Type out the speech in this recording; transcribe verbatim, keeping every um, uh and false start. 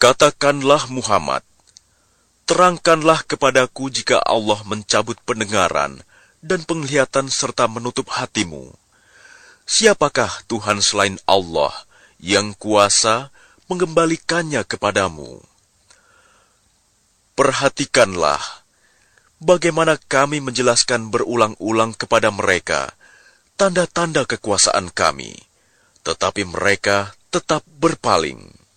Katakanlah Muhammad, terangkanlah kepadaku jika Allah mencabut pendengaran dan penglihatan serta menutup hatimu. Siapakah Tuhan selain Allah yang kuasa mengembalikannya kepadamu? Perhatikanlah bagaimana kami menjelaskan berulang-ulang kepada mereka tanda-tanda kekuasaan kami, tetapi mereka tetap berpaling.